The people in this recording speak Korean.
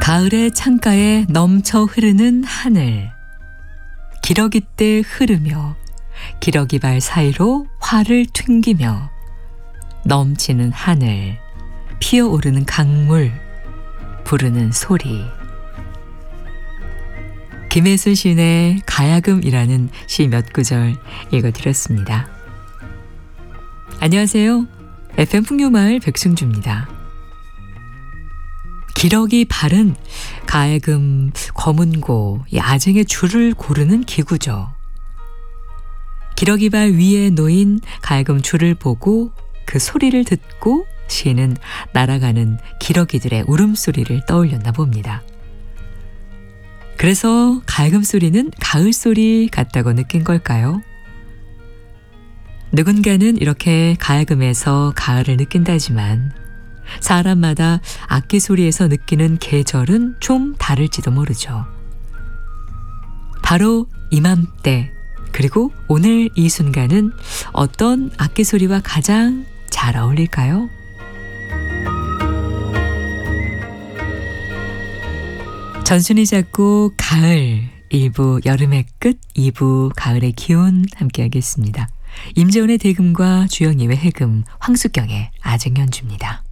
가을의 창가에 넘쳐 흐르는 하늘, 기러기 때 흐르며 기러기발 사이로 화를 튕기며 넘치는 하늘, 피어오르는 강물, 부르는 소리. 김혜순 시인의 가야금이라는 시 몇 구절 읽어드렸습니다. 안녕하세요. FM 풍요마을 백승주입니다. 기러기 발은 가야금, 거문고, 아쟁의 줄을 고르는 기구죠. 기러기 발 위에 놓인 가야금 줄을 보고 그 소리를 듣고 시인은 날아가는 기러기들의 울음소리를 떠올렸나 봅니다. 그래서 가야금 소리는 가을 소리 같다고 느낀 걸까요? 누군가는 이렇게 가야금에서 가을을 느낀다지만 사람마다 악기 소리에서 느끼는 계절은 좀 다를지도 모르죠. 바로 이맘때 그리고 오늘 이 순간은 어떤 악기 소리와 가장 잘 어울릴까요? 전순이 작곡 가을 1부 여름의 끝 2부 가을의 기운 함께하겠습니다. 임재원의 대금과 주영님의 해금, 황숙경의 아쟁 연주입니다.